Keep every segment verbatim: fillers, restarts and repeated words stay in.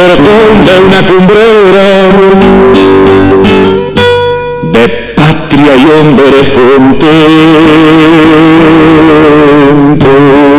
perdón de una cumbrera, de patria y hombres contentos.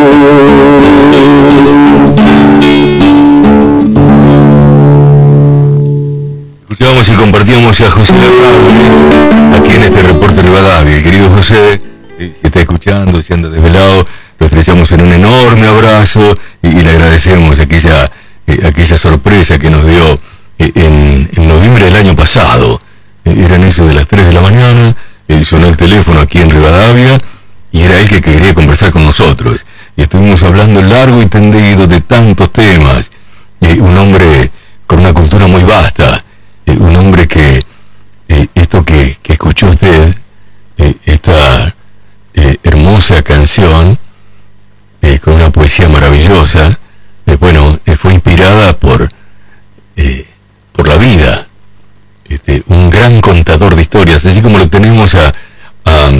Escuchábamos y compartíamos a José Larralde aquí en este reporte Rivadavia. El querido José, eh, si está escuchando, si anda desvelado, lo estrechamos en un enorme abrazo y, y le agradecemos aquella, eh, aquella sorpresa que nos dio eh, en, en noviembre del año pasado. Eh, eran eso de las tres de la mañana, eh, sonó el teléfono aquí en Rivadavia y era él que quería conversar con nosotros. Y estuvimos hablando largo y tendido de tantos temas. Eh, un hombre con una cultura muy vasta. Un hombre que, eh, esto que, que escuchó usted, eh, esta eh, hermosa canción, eh, con una poesía maravillosa, eh, bueno, eh, fue inspirada por, eh, por la vida, este, un gran contador de historias, así como lo tenemos a, a,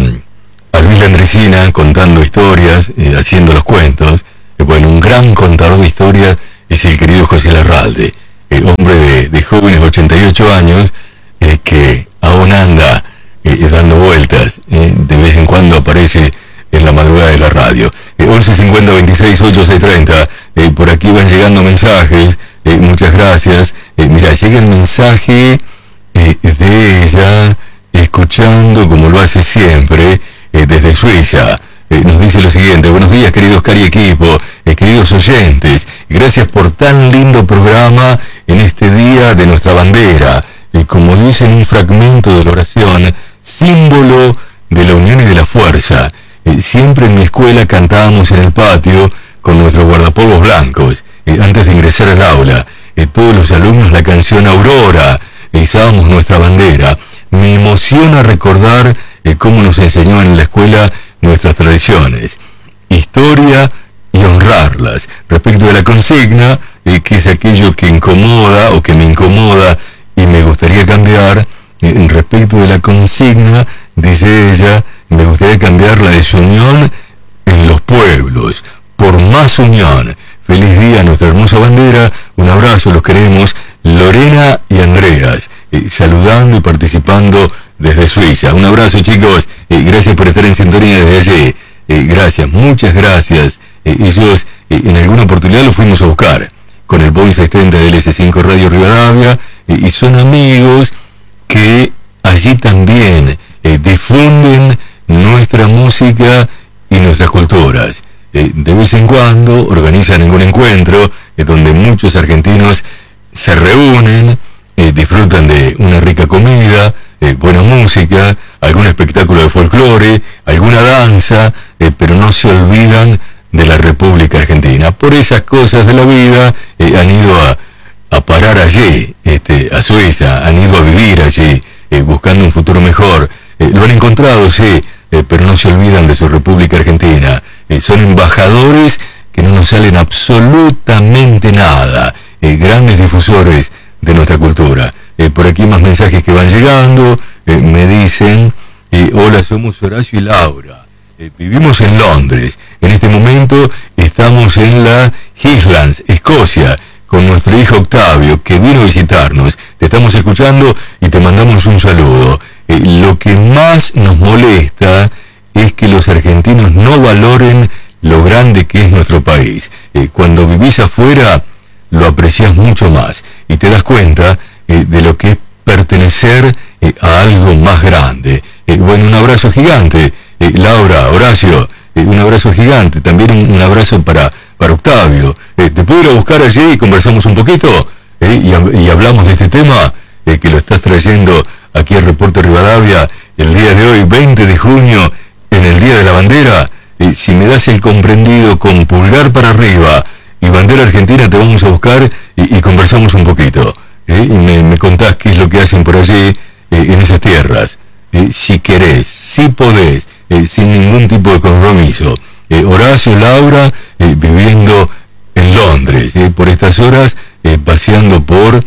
a Luis Landresina contando historias, eh, haciendo los cuentos, eh, bueno, un gran contador de historias es el querido José Larralde. Eh, hombre de, de jóvenes ochenta y ocho años, eh, que aún anda eh, dando vueltas, eh, de vez en cuando aparece en la madrugada de la radio. Eh, once cincuenta veintiséis ochenta y seis treinta, eh, por aquí van llegando mensajes, eh, muchas gracias. Eh, mira, llega el mensaje eh, de ella, escuchando como lo hace siempre, eh, desde Suiza. Eh, nos dice lo siguiente: buenos días, queridos Cari Equipo, eh, queridos oyentes, gracias por tan lindo programa en este día de nuestra bandera. Eh, como dice en un fragmento de la oración, símbolo de la unión y de la fuerza. Eh, siempre en mi escuela cantábamos en el patio con nuestros guardapolvos blancos, eh, antes de ingresar al aula. Eh, todos los alumnos la canción Aurora, eh, izábamos nuestra bandera. Me emociona recordar eh, cómo nos enseñaban en la escuela nuestras tradiciones, historia y honrarlas. Respecto de la consigna, eh, que es aquello que incomoda o que me incomoda y me gustaría cambiar, eh, respecto de la consigna, dice ella, me gustaría cambiar la desunión en los pueblos, por más unión. Feliz día a nuestra hermosa bandera, un abrazo, los queremos, Lorena y Andreas, eh, saludando y participando desde Suiza. Un abrazo, chicos, eh, gracias por estar en sintonía desde allí, eh, gracias, muchas gracias. Eh, ellos eh, en alguna oportunidad los fuimos a buscar con el Boeing seiscientos treinta de L S cinco Radio Rivadavia, eh, y son amigos que allí también eh, difunden nuestra música y nuestras culturas. Eh, de vez en cuando organizan algún encuentro eh, donde muchos argentinos se reúnen, eh, disfrutan de una rica comida, eh, buena música, algún espectáculo de folclore, alguna danza, eh, pero no se olvidan de la República Argentina. Por esas cosas de la vida eh, han ido a, a parar allí, este, a Suiza, han ido a vivir allí, eh, buscando un futuro mejor. Eh, lo han encontrado, sí, eh, pero no se olvidan de su República Argentina. Eh, son embajadores que no nos salen absolutamente nada, eh, grandes difusores de nuestra cultura. Eh, por aquí más mensajes que van llegando, eh, me dicen, eh, hola, somos Horacio y Laura, eh, vivimos en Londres, en este momento estamos en la Highlands, Escocia, con nuestro hijo Octavio, que vino a visitarnos, te estamos escuchando y te mandamos un saludo. Eh, lo que más nos molesta es que los argentinos no valoren lo grande que es nuestro país. Eh, cuando vivís afuera, lo apreciás mucho más y te das cuenta eh, de lo que es pertenecer eh, a algo más grande. Eh, bueno, un abrazo gigante, eh, Laura, Horacio, eh, un abrazo gigante, también un, un abrazo para, para Octavio. Eh, ¿Te puedo ir a buscar allí y conversamos un poquito? Eh, y, y hablamos de este tema eh, que lo estás trayendo aquí al Reporte Rivadavia el día de hoy, veinte de junio, en el Día de la Bandera. Eh, si me das el comprendido con pulgar para arriba y bandera argentina, te vamos a buscar y, y conversamos un poquito. Eh, y me, me contás qué es lo que hacen por allí, eh, en esas tierras. Eh, si querés, si podés, eh, sin ningún tipo de compromiso. Eh, Horacio, Laura, eh, viviendo en Londres, eh, por estas horas, eh, paseando por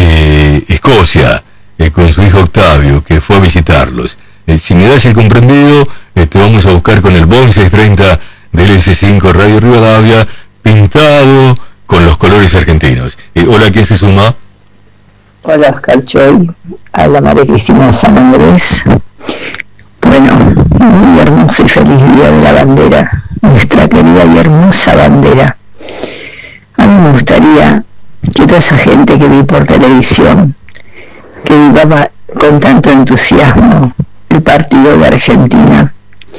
eh, Escocia, eh, con su hijo Octavio, que fue a visitarlos. Eh, si me das el comprendido, eh, te vamos a buscar con el Boeing seiscientos treinta de L S cinco Radio Rivadavia, pintado con los colores argentinos. Eh, hola. Hola, ¿quién se suma? Hola, Oscar Choy, habla María Cristina San Andrés. Bueno, muy hermoso y feliz día de la bandera, nuestra querida y hermosa bandera. A mí me gustaría que toda esa gente que vi por televisión, que vivaba con tanto entusiasmo el partido de Argentina,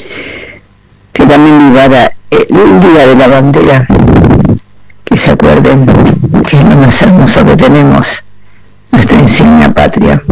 que también vivara el día de la bandera, que se acuerden que es lo más hermoso que tenemos, nuestra insignia patria.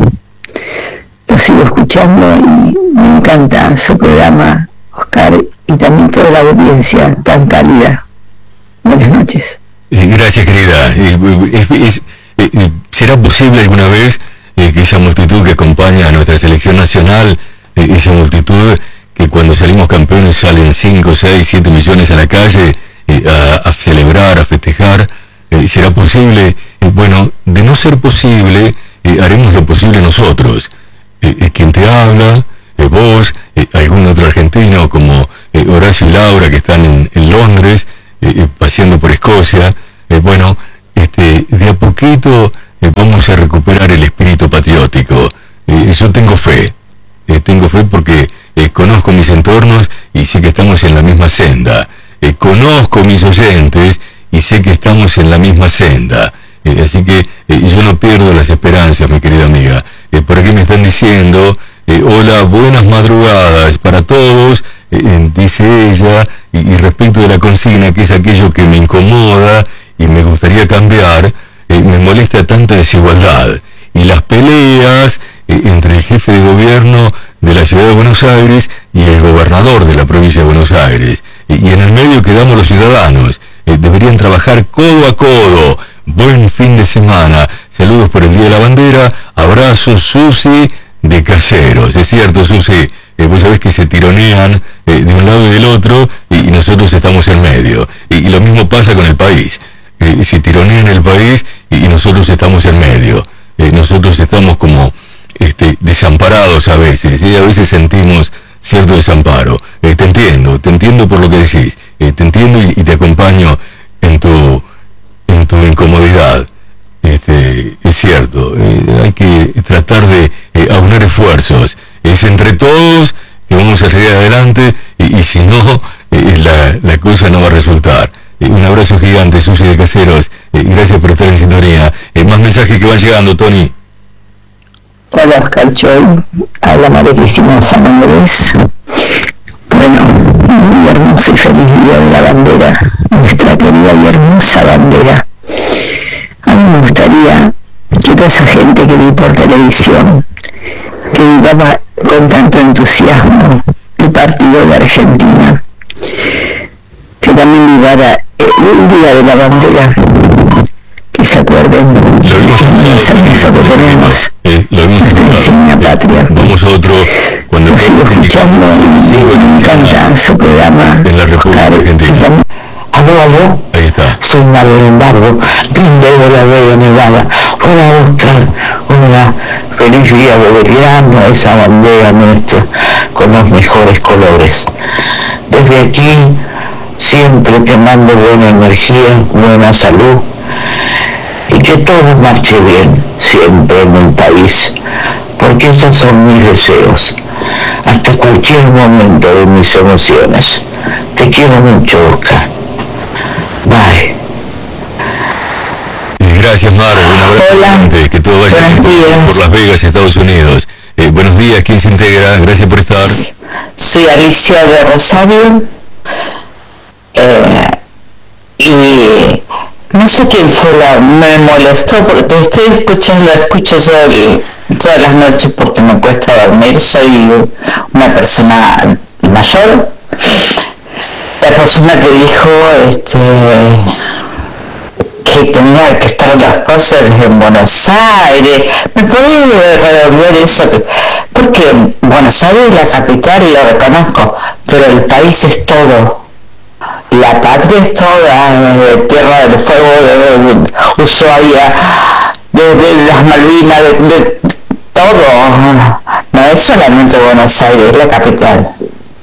Lo sigo escuchando y me encanta su programa, Oscar, y también toda la audiencia tan cálida. Buenas noches. Eh, gracias, querida. Eh, es, es, eh, ¿Será posible alguna vez eh, que esa multitud que acompaña a nuestra selección nacional, eh, esa multitud que cuando salimos campeones salen cinco, seis, siete millones a la calle eh, a, a celebrar, a festejar, eh, será posible? Eh, bueno, de no ser posible, eh, haremos lo posible nosotros. Eh, eh, quien te habla, eh, vos, eh, algún otro argentino como eh, Horacio y Laura, que están en, en Londres, eh, eh, paseando por Escocia. Eh, bueno, este, de a poquito eh, vamos a recuperar el espíritu patriótico. Eh, yo tengo fe, eh, tengo fe porque eh, conozco mis entornos y sé que estamos en la misma senda. Eh, conozco mis oyentes y sé que estamos en la misma senda. Eh, así que eh, yo no pierdo las esperanzas, mi querida amiga. Eh, por aquí me están diciendo, eh, hola, buenas madrugadas para todos, eh, eh, dice ella, y, y respecto de la consigna, que es aquello que me incomoda y me gustaría cambiar, eh, me molesta tanta desigualdad. Y las peleas eh, entre el jefe de gobierno de la ciudad de Buenos Aires y el gobernador de la provincia de Buenos Aires. Y, y en el medio quedamos los ciudadanos. Eh, deberían trabajar codo a codo. Buen fin de semana. Saludos por el Día de la Bandera. Abrazos, Susi de Caseros. Es cierto, Susi, eh, vos sabés que se tironean eh, de un lado y del otro y, y nosotros estamos en medio. Y, y lo mismo pasa con el país. Eh, se tironean el país y, y nosotros estamos en medio. Eh, nosotros estamos como este, desamparados a veces. Y a veces sentimos cierto desamparo. Eh, te entiendo, te entiendo por lo que decís. Eh, te entiendo y, y te acompaño en tu... en tu incomodidad. Este, es cierto, eh, hay que tratar de eh, aunar esfuerzos. Es entre todos que vamos a seguir adelante y, y si no, eh, la, la cosa no va a resultar. Eh, un abrazo gigante, Susi de Caseros. Eh, gracias por estar en sintonía. Eh, más mensajes que van llegando, Tony. Hola, Oscar Choy, habla María Cristina San Andrés. Bueno, muy hermoso y feliz día de la bandera, nuestra querida y hermosa bandera. A mí me gustaría que toda esa gente que vi por televisión, que vivaba con tanto entusiasmo el partido de Argentina, que también vivara el día de la bandera, que se acuerden que es hermoso que tenemos, eh, nuestra insignia patria. Vamos a otro cuando lo sigo escuchando y me encanta su programa, en la República Oscar, Argentina. Aló, aló. Ahí está. Soy Mario Embargo, desde la Vega Nevada. Hola, Oscar. Hola. Feliz día bolivariano, esa bandera nuestra con los mejores colores. Desde aquí siempre te mando buena energía, buena salud y que todo marche bien siempre en el país, porque esos son mis deseos hasta cualquier momento de mis emociones. Te quiero mucho, Oscar. Bye. Eh, gracias, Mar. Un abrazo. Hola. Gigante. Que todo vaya Buenos bien por, días. por Las Vegas, Estados Unidos. Eh, buenos días, ¿quién se integra? Gracias por estar. Soy Alicia de Rosario eh, y no sé quién fue la me molestó porque te estoy escuchando, la escucho yo todas las noches porque me cuesta dormir. Soy una persona mayor. La persona que dijo este que tenía que estar las cosas en Buenos Aires, ¿me podés revolver eso? Porque Buenos Aires es la capital y lo reconozco, pero el país es todo. La patria es toda, de Tierra del Fuego, de, de, de Ushuaia, de, de las Malvinas, de, de todo. No es solamente Buenos Aires, es la capital.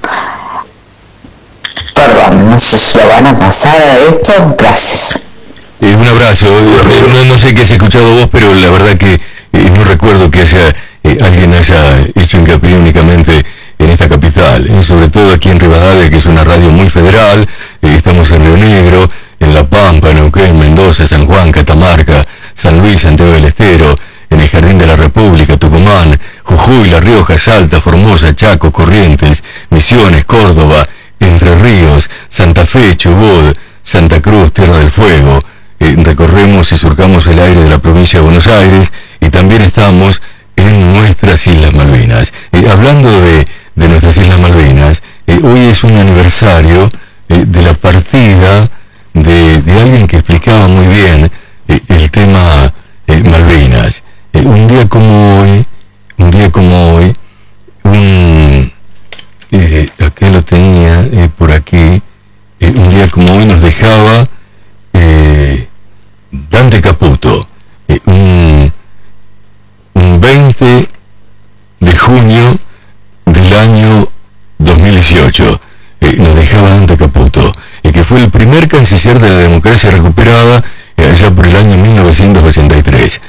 Perdón, no sé si lo van a pasar a esto. Gracias. Eh, un abrazo. Eh, no, no sé qué has escuchado vos, pero la verdad que eh, no recuerdo que haya eh, alguien haya hecho hincapié únicamente en esta capital, eh, sobre todo aquí en Rivadavia, que es una radio muy federal. Eh, estamos en Río Negro, en La Pampa, Neuquén, Mendoza, San Juan, Catamarca, San Luis, Santiago del Estero, en el Jardín de la República, Tucumán, Jujuy, La Rioja, Salta, Formosa, Chaco, Corrientes, Misiones, Córdoba, Entre Ríos, Santa Fe, Chubut, Santa Cruz, Tierra del Fuego. Eh, recorremos y surcamos el aire de la provincia de Buenos Aires y también estamos en nuestras Islas Malvinas. Eh, hablando de, de nuestras Islas Malvinas, eh, hoy es un aniversario eh, de la partida de, de alguien que explicaba muy bien eh, el tema eh, Malvinas. Eh, un día como hoy, un día como hoy, un... Eh, acá lo tenía eh, por aquí, eh, un día como hoy nos dejaba eh, Dante Caputo, eh, un, un veinte de junio del año dos mil dieciocho, eh, nos dejaba Dante Caputo, eh, que fue el primer canciller de la democracia recuperada eh, allá por el año mil novecientos ochenta y tres.